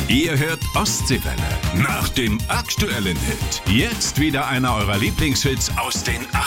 Ihr hört Ostseewelle. Nach dem aktuellen Hit. Jetzt wieder einer eurer Lieblingshits aus den 80ern.